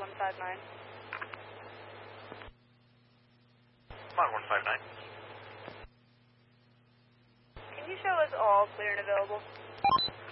159. Mod 159. Can you show us all clear and available?